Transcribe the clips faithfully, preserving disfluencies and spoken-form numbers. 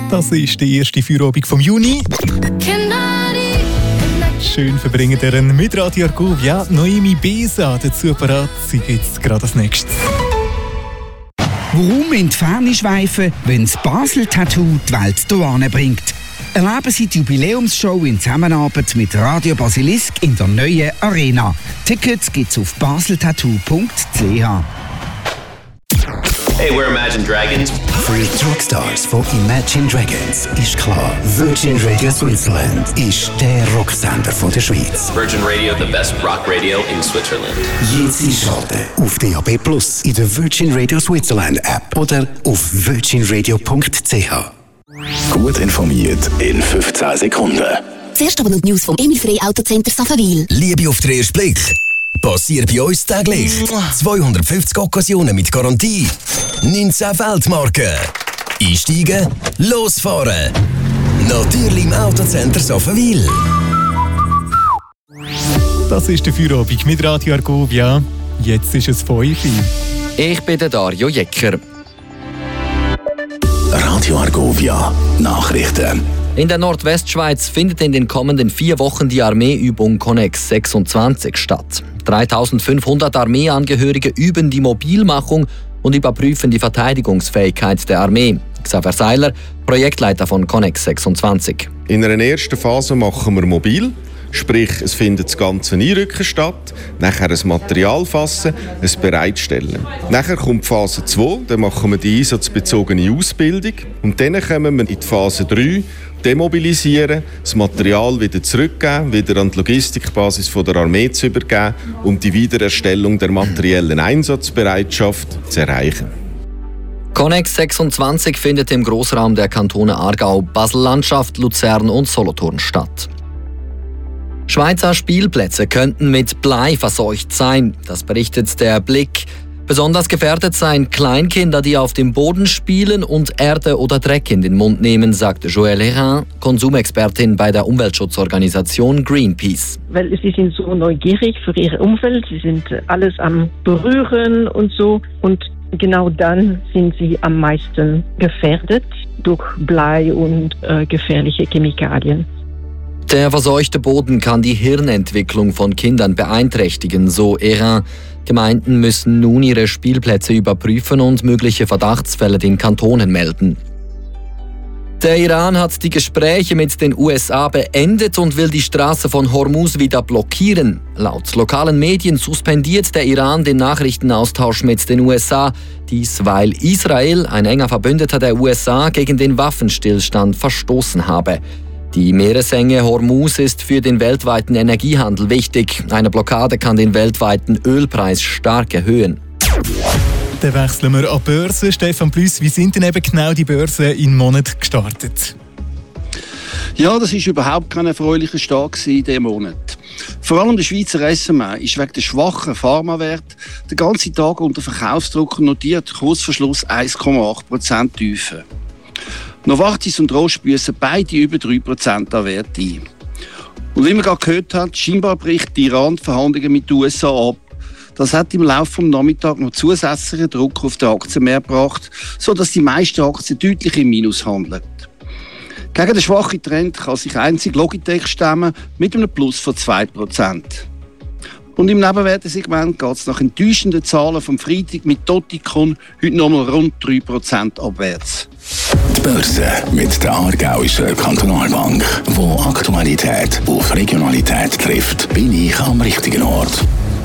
Das ist die erste Feierabend vom Juni. Schön verbringen ihr mit Radio Argovia. Noemi Besa dazu parat. Sie gibt gerade als nächstes. Warum in die Ferne schweifen, wenn das Basel-Tattoo die Welt hierher bringt? Erleben Sie die Jubiläumsshow in Zusammenarbeit mit Radio Basilisk in der neuen Arena. Tickets gibt's auf baseltattoo punkt c h. Hey, we're Imagine Dragons. Für die Rockstars von Imagine Dragons ist klar, Virgin Radio Switzerland ist der Rocksender von der Schweiz. Virgin Radio, the best rock radio in Switzerland. Jetzt einschalten auf D A B Plus, in der Virgin Radio Switzerland App oder auf virgin radio punkt c h. Gut informiert in fünfzehn Sekunden. Zuerst aber noch die News vom Emil Frey Autocenter Saffenwil. Liebe auf den ersten Blick. Passiert bei uns täglich. zweihundertfünfzig Occasionen mit Garantie. neunzehn Weltmarken. Einsteigen, losfahren. Natürlich im Autocenter Saffenwil. Das ist der Feierabend mit Radio Argovia. Jetzt ist es fünf Uhr. Ich bin der Dario Jecker. Radio Argovia Nachrichten. In der Nordwestschweiz findet in den kommenden vier Wochen die Armeeübung Connex sechsundzwanzig statt. dreitausendfünfhundert Armeeangehörige üben die Mobilmachung und überprüfen die Verteidigungsfähigkeit der Armee. Xaver Seiler, Projektleiter von Connex sechsundzwanzig. In einer ersten Phase machen wir mobil. Sprich, es findet das ganze Einrücken statt, nachher ein Material fassen, ein Bereitstellen. Nachher kommt Phase zwei, dann machen wir die einsatzbezogene Ausbildung und dann kommen wir in die Phase drei, demobilisieren, das Material wieder zurückgeben, wieder an die Logistikbasis von der Armee zu übergeben, um die Wiedererstellung der materiellen Einsatzbereitschaft zu erreichen. Connex sechsundzwanzig findet im Grossraum der Kantone Aargau, Basel-Landschaft, Luzern und Solothurn statt. Schweizer Spielplätze könnten mit Blei verseucht sein, das berichtet der Blick. Besonders gefährdet seien Kleinkinder, die auf dem Boden spielen und Erde oder Dreck in den Mund nehmen, sagte Joëlle Hérin, Konsumexpertin bei der Umweltschutzorganisation Greenpeace. Weil sie sind so neugierig für ihre Umwelt, sie sind alles am Berühren und so. Und genau dann sind sie am meisten gefährdet durch Blei und äh, gefährliche Chemikalien. Der verseuchte Boden kann die Hirnentwicklung von Kindern beeinträchtigen, so Hérin. Gemeinden müssen nun ihre Spielplätze überprüfen und mögliche Verdachtsfälle den Kantonen melden. Der Iran hat die Gespräche mit den U S A beendet und will die Straße von Hormuz wieder blockieren. Laut lokalen Medien suspendiert der Iran den Nachrichtenaustausch mit den U S A. Dies, weil Israel, ein enger Verbündeter der U S A, gegen den Waffenstillstand verstoßen habe. Die Meeresenge Hormuz ist für den weltweiten Energiehandel wichtig. Eine Blockade kann den weltweiten Ölpreis stark erhöhen. Dann wechseln wir an die Börse. Stefan Plüss, wie sind denn eben genau die Börsen im Monat gestartet? Ja, das war überhaupt kein erfreulicher Start in diesem Monat. Vor allem der Schweizer S M I ist wegen der schwachen Pharmawert den ganzen Tag unter Verkaufsdruck notiert, Kursverschluss eins Komma acht Prozent tiefer. Novartis und Roche büssen beide über drei Prozent an Wert ein. Und wie man gerade gehört hat, scheinbar bricht die Iran-Verhandlungen mit den U S A ab. Das hat im Laufe des Nachmittags noch zusätzlichen Druck auf die Aktienmärkte gebracht, sodass die meisten Aktien deutlich im Minus handeln. Gegen den schwachen Trend kann sich einzig Logitech stemmen mit einem Plus von zwei Prozent. Und im Nebenwertesegment geht es nach enttäuschenden Zahlen vom Freitag mit Toticon heute nochmal rund drei Prozent abwärts. Die Börse mit der Aargauischen Kantonalbank, wo Aktualität auf Regionalität trifft, bin ich am richtigen Ort.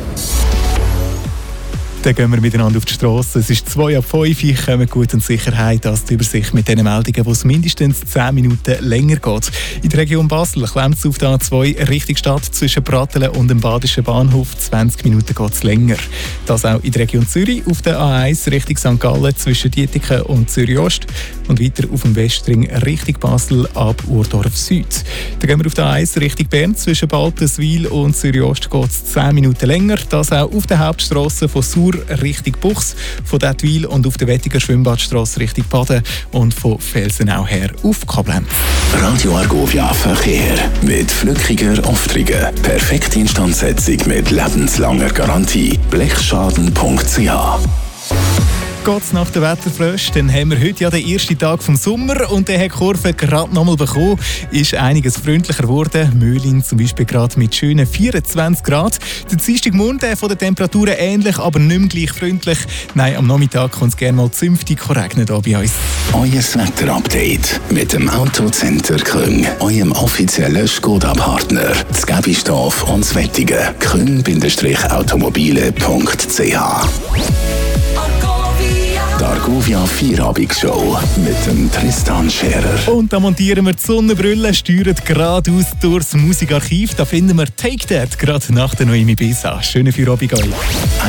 Dann gehen wir miteinander auf die Strasse. Es ist zwei ab fünf. Ich komme gut in Sicherheit. Das die Übersicht mit den Meldungen, wo es mindestens zehn Minuten länger geht. In der Region Basel klemmt es auf der A zwei Richtung Stadt zwischen Pratteln und dem Badischen Bahnhof. zwanzig Minuten geht es länger. Das auch in der Region Zürich auf der A eins Richtung Sankt Gallen zwischen Dietiken und Zürich Ost. Und weiter auf dem Westring Richtung Basel ab Urdorf Süd. Dann gehen wir auf der A eins Richtung Bern zwischen Baltenswil und Zürich Ost geht es zehn Minuten länger. Das auch auf der Hauptstrasse von Sur Richtung Buchs, von Dettwil und auf der Wettiger Schwimmbadstrasse Richtung Baden und von Felsenau her auf Koblenz. Radio Argovia Verkehr mit flückiger Aufträge. Perfekte Instandsetzung mit lebenslanger Garantie. blechschaden punkt c h Geht's nach den Wetterfröschen, dann haben wir heute ja den ersten Tag vom Sommer und der hat die Kurve gerade nochmal bekommen. Ist einiges freundlicher geworden. Möhlin zum Beispiel gerade mit schönen vierundzwanzig Grad. Der Dienstagmorgen der von den Temperaturen ähnlich, aber nicht mehr gleich freundlich. Nein, am Nachmittag kann es gerne mal zünftig regnen hier bei uns. Euer Wetter-Update mit dem Autocenter Küng, eurem offiziellen Skoda-Partner. Das Gebistorf und das Wettige. küng Automobile punkt c h. Die Argovia Vierabendsshow mit dem Tristan Scherer. Und da montieren wir die Sonnenbrille, steuern geradeaus durchs Musikarchiv. Da finden wir Take That, gerade nach der Noemi Bisa. Schönen Feierabend euch.